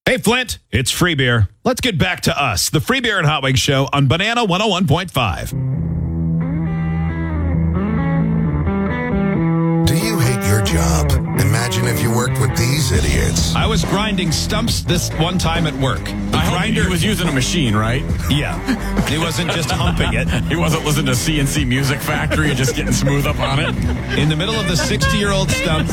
Hey, Flint, it's Free Beer. Let's get back to us, the Free Beer and Hot Wings Show on Banana 101.5. Do you hate your job? Imagine if you worked with these idiots. I was grinding stumps this one time at work. The grinder He was using a machine, right? Yeah. He wasn't just humping it. He wasn't listening to CNC Music Factory and just getting smooth up on it. In the middle of the 60-year-old stump.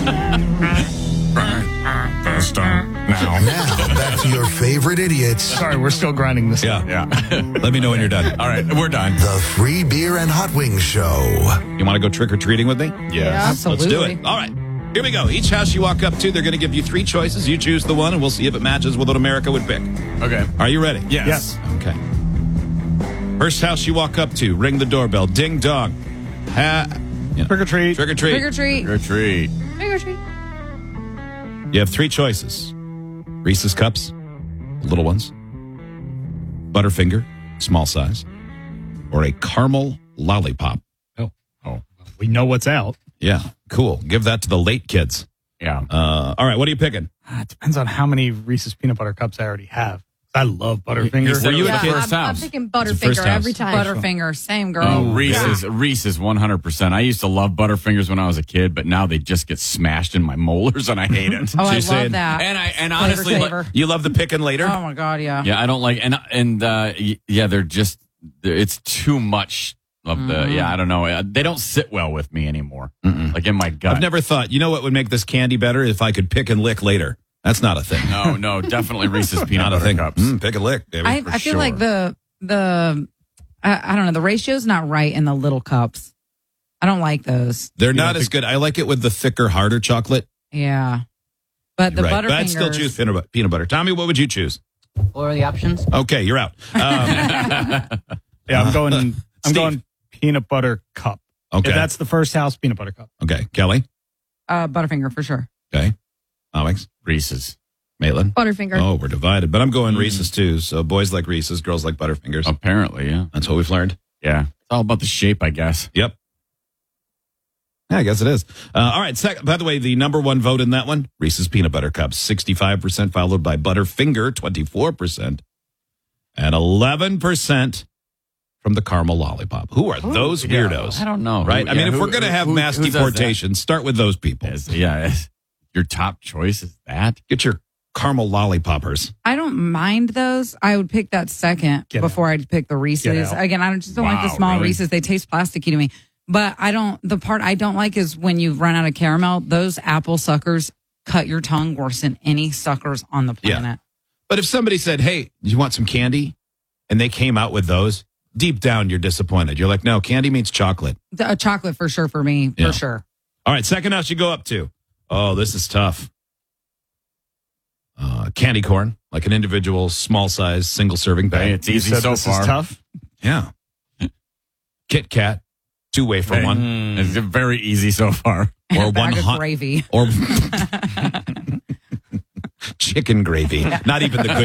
Now, back to your favorite idiots. Sorry, we're still grinding this. Yeah. Yeah. Let me know when you're done. All right, we're done. The Free Beer and Hot Wings Show. You want to go trick-or-treating with me? Yeah. Let's do it. All right. Here we go. Each house you walk up to, they're going to give you 3 choices. You choose the one, and we'll see if it matches with what America would pick. Okay. Are you ready? Yes. Okay. First house you walk up to, ring the doorbell. Ding dong. Trick or treat. Trick or treat. Trick or treat. Retreat. Trick or treat. You have 3 choices. Reese's Cups, little ones. Butterfinger, small size. Or a caramel lollipop. We know what's out. Yeah, cool. Give that to the late kids. Yeah. All right, what are you picking? It depends on how many Reese's peanut butter cups I already have. I love Butterfinger. You said Were you it was a the kid? first I'm house. picking It's the first Butterfinger house. every time. Butterfinger, same girl. Oh, Reese's 100%. I used to love Butterfingers when I was a kid, but now they just get smashed in my molars and I hate it. Oh, I you're love saying- that. And honestly, flavor. You love the picking later? Oh my god, yeah. yeah, I don't like it's too much of the I don't know. They don't sit well with me anymore. Like in my gut. I've never thought, you know what would make this candy better? If I could pick and lick later. That's not a thing. No, definitely Reese's peanut Not a butter thing. cups. Pick and lick, baby. I feel like the I don't know, the ratio's not right in the little cups. I don't like those. They're not as good. I like it with the thicker, harder chocolate. Yeah. But the Right. Butterfingers. But I'd still choose peanut butter. Tommy, what would you choose? What are the options? Okay, you're out. Yeah, I'm going Steve. peanut butter cup. Okay. If that's the first house, peanut butter cup. Okay, Kelly. Butterfinger for sure. Okay. Alex. Reese's. Maitland. Butterfinger. Oh, we're divided. But I'm going Reese's too. So boys like Reese's, girls like Butterfingers. Apparently, yeah. That's what we've learned. Yeah. It's all about the shape, I guess. Yep. Yeah, I guess it is. All right. By the way, the number 1 vote in that one, Reese's Peanut Butter Cups, 65%, followed by Butterfinger, 24%, and 11% from the caramel lollipop. Who are those weirdos? I don't know. Right? I mean, if we're going to have mass deportation, start with those people. Your top choice is that? Get your caramel lollipoppers. I don't mind those. I would pick that second before I'd pick the Reese's. out. Again, I just don't like the Wow, small really? Reese's. They taste plasticky to me. But the part I don't like is when you run out of caramel, those apple suckers cut your tongue worse than any suckers on the planet. Yeah. But if somebody said, hey, you want some candy? And they came out with those, deep down, you're disappointed. You're like, no, candy means chocolate. Chocolate for sure for me, Yeah. for sure. All right, second house you go up to. Oh, this is tough. Candy corn, like an individual small size single serving bag. Hey, it's You easy said so this far. is tough. Yeah. Kit Kat, 2-way for one. It's very easy so far. Or A bag one of hot gravy. or chicken gravy. Not even the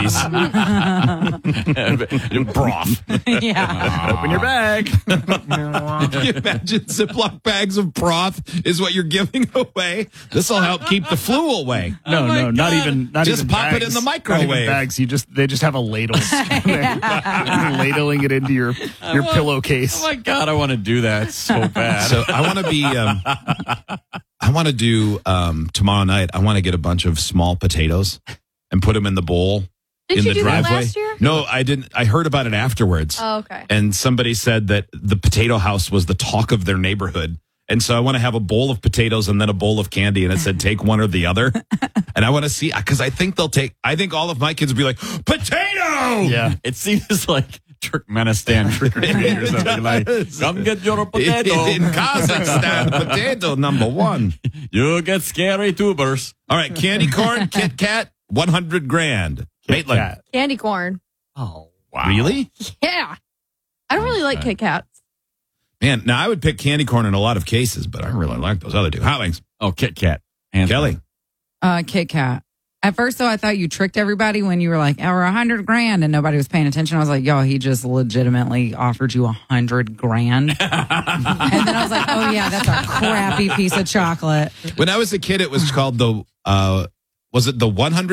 good gravies. Broth. Yeah. Open your bag. Can you imagine Ziploc bags of broth is what you're giving away? This will help keep the flu away. No, not even. Not Just even pop it bags. in the Not microwave. even bags. They just have a ladle. Ladling it into your pillowcase. Oh my God, I want to do that so bad. So I want to be. I want to do tomorrow night. I want to get a bunch of small potatoes and put them in the bowl Did in you the do that driveway. last year? No, I didn't. I heard about it afterwards. Oh, okay. And somebody said that the potato house was the talk of their neighborhood. And so I want to have a bowl of potatoes and then a bowl of candy. And it said, take one or the other. And I want to see, because I think I think all of my kids will be like, potato! Yeah. It seems like Turkmenistan trick or treat or something like, come get your potato. In Kazakhstan, potato number 1. You get scary tubers. All right, candy corn, Kit Kat, 100 grand. Maitland. Kat. Candy corn. Oh, wow. Really? Yeah. I don't really like Kit Kats. Man, now I would pick candy corn in a lot of cases, but I don't really like those other two. Hot Wings. Oh, Kit Kat. Hands Kelly. down. Kit Kat. At first, though, I thought you tricked everybody when you were like, "Oh, we're 100 grand," and nobody was paying attention. I was like, "Yo, he just legitimately offered you 100 grand." And then I was like, "Oh yeah, that's a crappy piece of chocolate." When I was a kid, it was called was it the 100